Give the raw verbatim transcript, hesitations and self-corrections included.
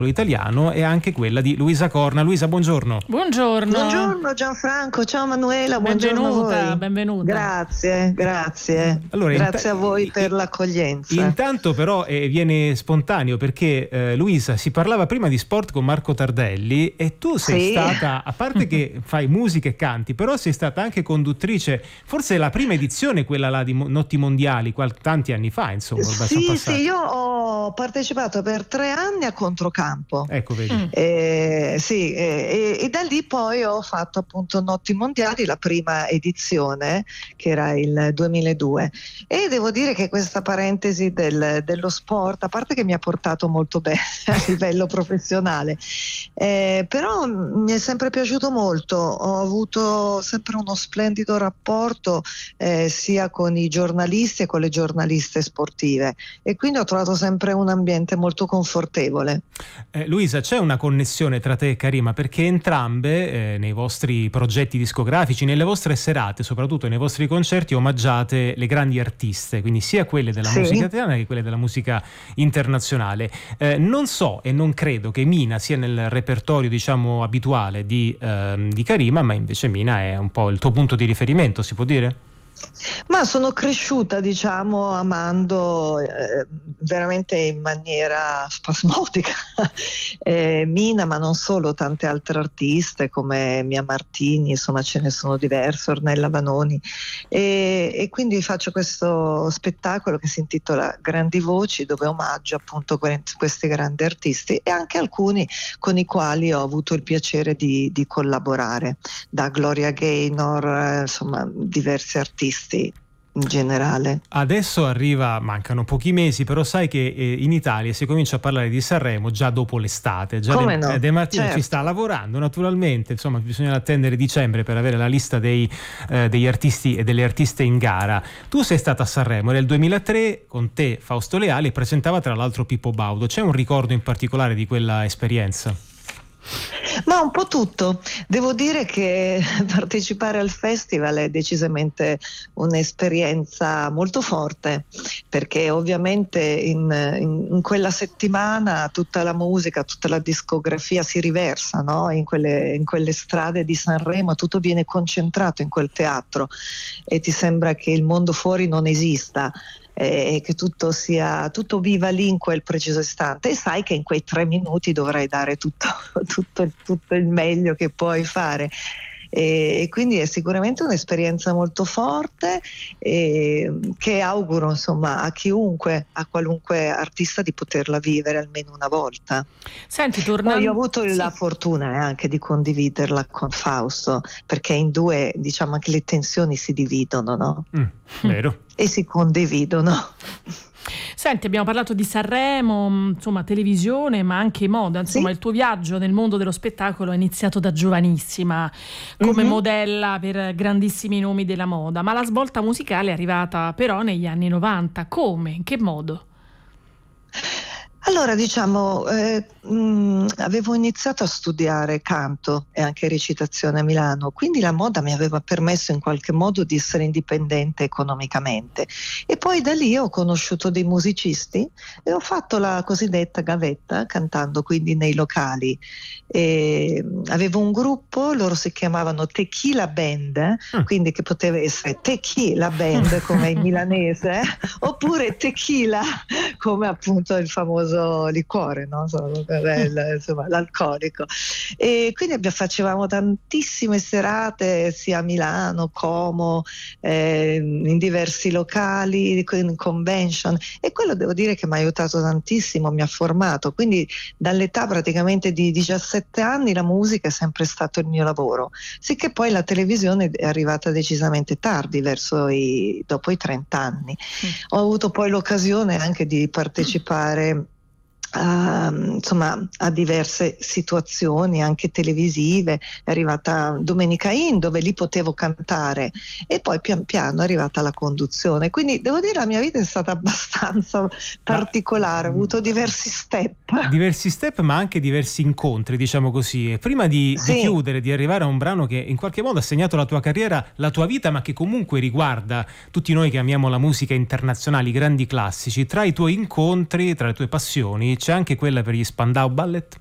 italiano e anche quella di Luisa Corna. Luisa, buongiorno. Buongiorno. Buongiorno Gianfranco, ciao Manuela, buongiorno benvenuta, a voi. Benvenuta. Grazie, grazie. Allora, grazie int- a voi per l'accoglienza. Intanto però eh, viene spontaneo perché eh, Luisa, si parlava prima di sport con Marco Tardelli e tu sei sì. stata, a parte che fai musica e canti, però sei stata anche conduttrice, forse la prima edizione, quella là di Notti Mondiali, qual- tanti anni fa, insomma. Sì, sì, io ho partecipato per tre anni a Controcampo. Ecco, vedi. Mm. Eh, sì, eh, e, e da lì poi ho fatto appunto Notti Mondiali, la prima edizione, che era il duemiladue. E devo dire che questa parentesi del, dello sport, a parte che mi ha portato molto bene a livello professionale, eh, però mi è sempre piaciuto molto. Ho avuto sempre uno splendido rapporto eh, sia con i giornalisti e con le giornaliste sportive, e quindi ho trovato sempre un ambiente molto confortevole. Eh, Luisa, c'è una connessione tra te e Karima, perché entrambe eh, nei vostri progetti discografici, nelle vostre serate, soprattutto nei vostri concerti, omaggiate le grandi artiste, quindi sia quelle della sì. musica italiana che quelle della musica internazionale. Eh, non so e non credo che Mina sia nel repertorio, diciamo, abituale di, eh, di Karima, ma invece Mina è un po' il tuo punto di riferimento, si può dire? Ma sono cresciuta, diciamo, amando eh, veramente in maniera spasmodica eh, Mina, ma non solo, tante altre artiste come Mia Martini, insomma ce ne sono diverse, Ornella Vanoni, e, e quindi faccio questo spettacolo che si intitola Grandi Voci, dove omaggio appunto questi grandi artisti e anche alcuni con i quali ho avuto il piacere di, di collaborare, da Gloria Gaynor, eh, insomma diversi artisti in generale. Adesso arriva, mancano pochi mesi, però sai che eh, in Italia si comincia a parlare di Sanremo già dopo l'estate. Già Come De, no? De Martino certo. ci sta lavorando, naturalmente, insomma bisogna attendere dicembre per avere la lista dei, eh, degli artisti e delle artiste in gara. Tu sei stata a Sanremo nel duemilatré, con te Fausto Leali, e presentava tra l'altro Pippo Baudo. C'è un ricordo in particolare di quella esperienza? Ma un po' tutto. Devo dire che partecipare al festival è decisamente un'esperienza molto forte, perché ovviamente in, in, in quella settimana tutta la musica, tutta la discografia si riversa, no? in, quelle, in quelle strade di Sanremo, tutto viene concentrato in quel teatro e ti sembra che il mondo fuori non esista. E che tutto sia tutto viva lì in quel preciso istante, e sai che in quei tre minuti dovrai dare tutto, tutto, tutto il meglio che puoi fare. E quindi è sicuramente un'esperienza molto forte e che auguro insomma a chiunque, a qualunque artista, di poterla vivere almeno una volta. Senti, tornando... Poi ho avuto sì. la fortuna anche di condividerla con Fausto, perché in due diciamo anche le tensioni si dividono, no? Mm, vero. E si condividono. Senti, abbiamo parlato di Sanremo, insomma televisione, ma anche moda, insomma sì. Il tuo viaggio nel mondo dello spettacolo è iniziato da giovanissima come mm-hmm. modella per grandissimi nomi della moda, ma la svolta musicale è arrivata però negli anni novanta. Come? In che modo? Allora, diciamo, eh, mh, avevo iniziato a studiare canto e anche recitazione a Milano, quindi la moda mi aveva permesso in qualche modo di essere indipendente economicamente. E poi da lì ho conosciuto dei musicisti e ho fatto la cosiddetta gavetta, cantando quindi nei locali. E avevo un gruppo, loro si chiamavano Tequila Band, mm. quindi che poteva essere Tequila Band come in milanese, oppure Tequila come appunto il famoso liquore, no? Insomma, l'alcolico. E quindi facevamo tantissime serate sia a Milano, Como, eh, in diversi locali, in convention, e quello devo dire che mi ha aiutato tantissimo, mi ha formato. Quindi dall'età praticamente di diciassette anni la musica è sempre stato il mio lavoro, sicché poi la televisione è arrivata decisamente tardi, verso i, dopo i trenta anni. Mm. Ho avuto poi l'occasione anche di partecipare Uh, insomma a diverse situazioni anche televisive. È arrivata Domenica In, dove lì potevo cantare, e poi pian piano è arrivata la conduzione, quindi devo dire la mia vita è stata abbastanza particolare, ho avuto diversi step diversi step ma anche diversi incontri, diciamo così. E prima di, sì. di chiudere, di arrivare a un brano che in qualche modo ha segnato la tua carriera, la tua vita, ma che comunque riguarda tutti noi che amiamo la musica internazionale, i grandi classici, tra i tuoi incontri, tra le tue passioni c'è anche quella per gli Spandau Ballet?